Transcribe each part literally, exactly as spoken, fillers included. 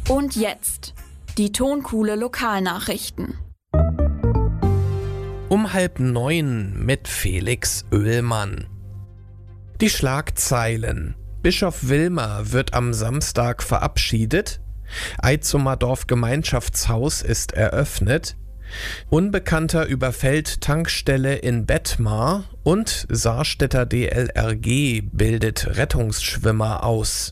Und jetzt die Tonkuhle Lokalnachrichten. Um halb neun mit Felix Oehlmann. Die Schlagzeilen: Bischof Wilmer wird am Samstag verabschiedet. Eitzumer Dorfgemeinschaftshaus ist eröffnet. Unbekannter überfällt Tankstelle in Bettmar und Saarstädter D L R G bildet Rettungsschwimmer aus.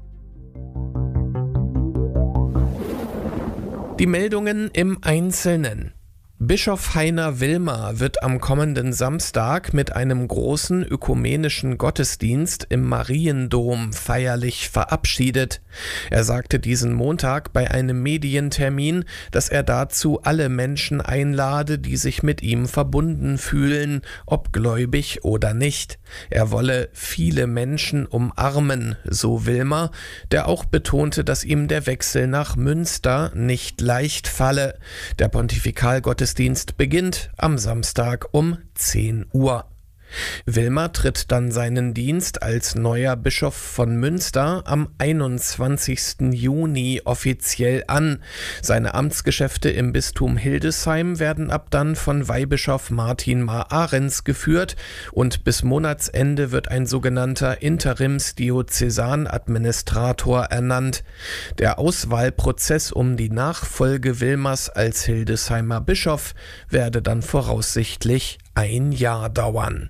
Die Meldungen im Einzelnen. Bischof Heiner Wilmer wird am kommenden Samstag mit einem großen ökumenischen Gottesdienst im Mariendom feierlich verabschiedet. Er sagte diesen Montag bei einem Medientermin, dass er dazu alle Menschen einlade, die sich mit ihm verbunden fühlen, ob gläubig oder nicht. Er wolle viele Menschen umarmen, so Wilmer, der auch betonte, dass ihm der Wechsel nach Münster nicht leicht falle. Der Pontifikalgottesdienst Dienst beginnt am Samstag um zehn Uhr. Wilmer tritt dann seinen Dienst als neuer Bischof von Münster am einundzwanzigsten Juni offiziell an. Seine Amtsgeschäfte im Bistum Hildesheim werden ab dann von Weihbischof Martin Mar-Ahrens geführt und bis Monatsende wird ein sogenannter Interims-Diözesan-Administrator ernannt. Der Auswahlprozess um die Nachfolge Wilmers als Hildesheimer Bischof werde dann voraussichtlich ein Jahr dauern.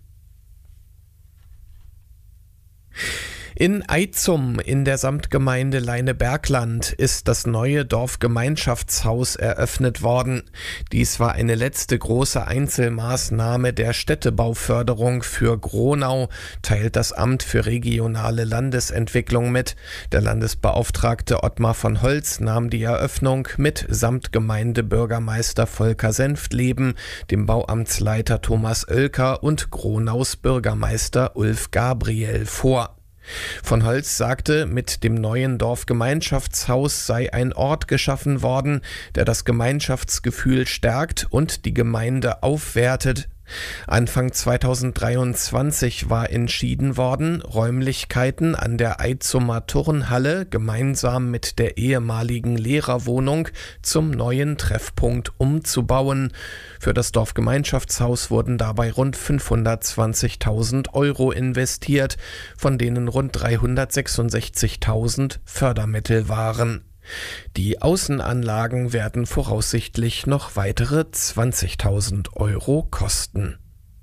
In Eitzum in der Samtgemeinde Leinebergland ist das neue Dorfgemeinschaftshaus eröffnet worden. Dies war eine letzte große Einzelmaßnahme der Städtebauförderung für Gronau, teilt das Amt für regionale Landesentwicklung mit. Der Landesbeauftragte Ottmar von Holz nahm die Eröffnung mit Samtgemeindebürgermeister Volker Senftleben, dem Bauamtsleiter Thomas Oelker und Gronaus Bürgermeister Ulf Gabriel vor. Von Holz sagte, mit dem neuen Dorfgemeinschaftshaus sei ein Ort geschaffen worden, der das Gemeinschaftsgefühl stärkt und die Gemeinde aufwertet. Anfang zweitausenddreiundzwanzig war entschieden worden, Räumlichkeiten an der Eitzumer Turnhalle gemeinsam mit der ehemaligen Lehrerwohnung zum neuen Treffpunkt umzubauen. Für das Dorfgemeinschaftshaus wurden dabei rund fünfhundertzwanzigtausend Euro investiert, von denen rund dreihundertsechsundsechzigtausend Fördermittel waren. Die Außenanlagen werden voraussichtlich noch weitere zwanzigtausend Euro kosten.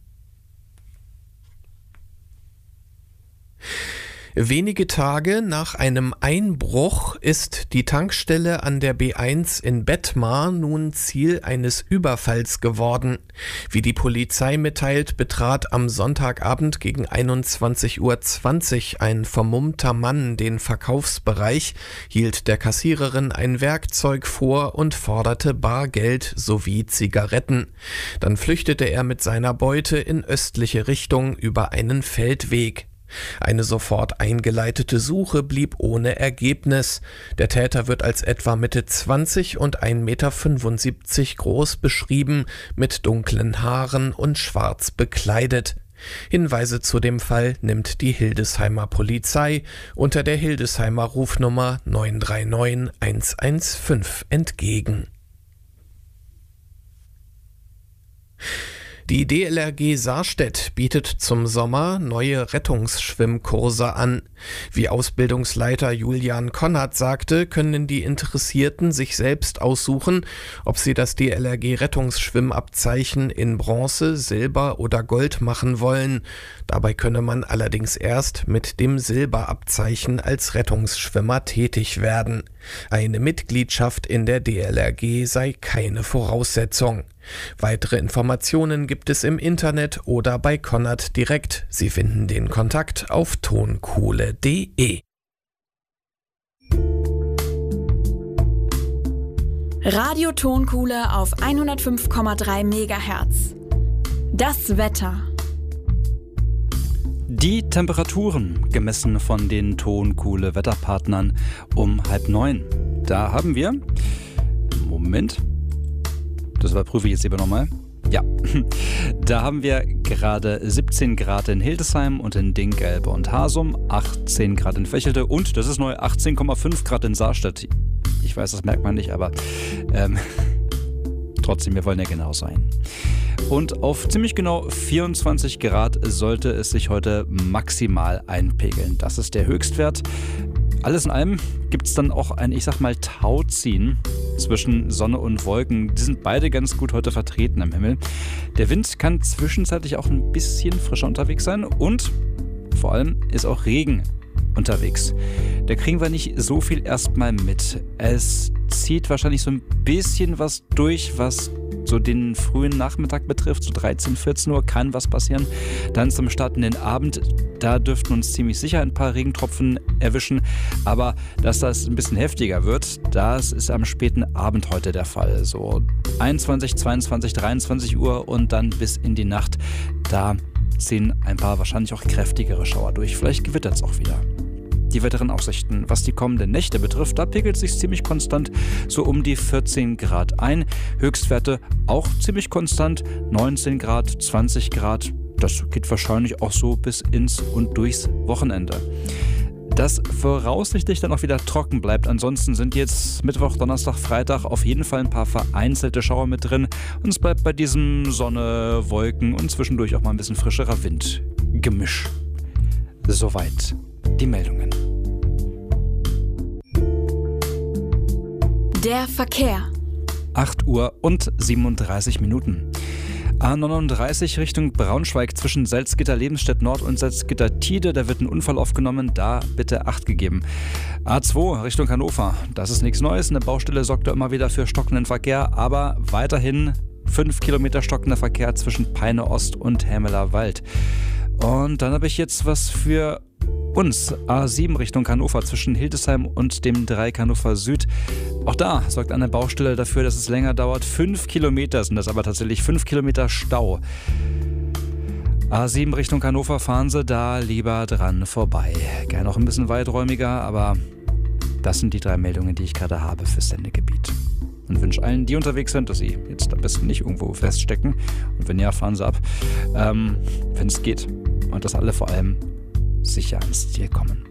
Wenige Tage nach einem Einbruch ist die Tankstelle an der B eins in Bettmar nun Ziel eines Überfalls geworden. Wie die Polizei mitteilt, betrat am Sonntagabend gegen einundzwanzig Uhr zwanzig ein vermummter Mann den Verkaufsbereich, hielt der Kassiererin ein Werkzeug vor und forderte Bargeld sowie Zigaretten. Dann flüchtete er mit seiner Beute in östliche Richtung über einen Feldweg. Eine sofort eingeleitete Suche blieb ohne Ergebnis. Der Täter wird als etwa Mitte zwanzig und ein Meter fünfundsiebzig groß beschrieben, mit dunklen Haaren und schwarz bekleidet. Hinweise zu dem Fall nimmt die Hildesheimer Polizei unter der Hildesheimer Rufnummer neun drei neun eins eins fünf entgegen. Die D L R G Saarstedt bietet zum Sommer neue Rettungsschwimmkurse an. Wie Ausbildungsleiter Julian Konrad sagte, können die Interessierten sich selbst aussuchen, ob sie das D L R G Rettungsschwimmabzeichen in Bronze, Silber oder Gold machen wollen. Dabei könne man allerdings erst mit dem Silberabzeichen als Rettungsschwimmer tätig werden. Eine Mitgliedschaft in der D L R G sei keine Voraussetzung. Weitere Informationen gibt es im Internet oder bei Konrad direkt. Sie finden den Kontakt auf tonkuhle punkt de. Radio Tonkuhle auf hundertfünf Komma drei Megahertz. Das Wetter. Die Temperaturen gemessen von den Tonkuhle Wetterpartnern um halb neun. Da haben wir, Moment, das überprüfe ich jetzt lieber nochmal. Ja, da haben wir gerade siebzehn Grad in Hildesheim und in Dinggelbe und Hasum, achtzehn Grad in Vechelte und, das ist neu, achtzehn Komma fünf Grad in Saarstedt. Ich weiß, das merkt man nicht, aber ähm, trotzdem, wir wollen ja genau sein. Und auf ziemlich genau vierundzwanzig Grad sollte es sich heute maximal einpegeln. Das ist der Höchstwert. Alles in allem gibt es dann auch ein, ich sag mal, Tauziehen zwischen Sonne und Wolken. Die sind beide ganz gut heute vertreten am Himmel. Der Wind kann zwischenzeitlich auch ein bisschen frischer unterwegs sein und vor allem ist auch Regen unterwegs. Da kriegen wir nicht so viel erstmal mit. Es zieht wahrscheinlich so ein bisschen was durch, was so den frühen Nachmittag betrifft, so dreizehn, vierzehn Uhr kann was passieren. Dann zum Start in den Abend, da dürften uns ziemlich sicher ein paar Regentropfen erwischen. Aber dass das ein bisschen heftiger wird, das ist am späten Abend heute der Fall. So einundzwanzig, zweiundzwanzig, dreiundzwanzig Uhr und dann bis in die Nacht, da ziehen ein paar wahrscheinlich auch kräftigere Schauer durch. Vielleicht gewittert es auch wieder. Die weiteren Aussichten, was die kommenden Nächte betrifft, da pegelt sich ziemlich konstant so um die vierzehn Grad ein. Höchstwerte auch ziemlich konstant, neunzehn Grad, zwanzig Grad. Das geht wahrscheinlich auch so bis ins und durchs Wochenende. Das voraussichtlich dann auch wieder trocken bleibt. Ansonsten sind jetzt Mittwoch, Donnerstag, Freitag auf jeden Fall ein paar vereinzelte Schauer mit drin. Und es bleibt bei diesem Sonne, Wolken und zwischendurch auch mal ein bisschen frischerer Wind. Gemisch. Soweit die Meldungen. Der Verkehr. acht Uhr und siebenunddreißig Minuten. A neununddreißig Richtung Braunschweig zwischen Salzgitter Lebensstedt Nord und Salzgitter Tiede. Da wird ein Unfall aufgenommen, da bitte Acht gegeben. A zwei Richtung Hannover. Das ist nichts Neues. Eine Baustelle sorgt da immer wieder für stockenden Verkehr, aber weiterhin fünf Kilometer stockender Verkehr zwischen Peine Ost und Hämeler Wald. Und dann habe ich jetzt was für uns. A sieben Richtung Hannover zwischen Hildesheim und dem Dreieck Hannover Süd. Auch da sorgt eine Baustelle dafür, dass es länger dauert. Fünf Kilometer sind das aber tatsächlich. Fünf Kilometer Stau. A sieben Richtung Hannover, fahren Sie da lieber dran vorbei. Gerne noch ein bisschen weiträumiger, aber das sind die drei Meldungen, die ich gerade habe fürs Sendegebiet. Und wünsche allen, die unterwegs sind, dass sie jetzt am besten nicht irgendwo feststecken. Und wenn ja, fahren Sie ab, ähm, wenn es geht. Und dass alle vor allem sicher ans Ziel kommen.